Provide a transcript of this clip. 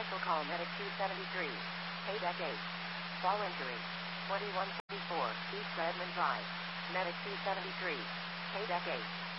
Also call Medic 273. Payback 8. Fall injury. 2144 East Redmond Drive. Medic 273. Payback 8.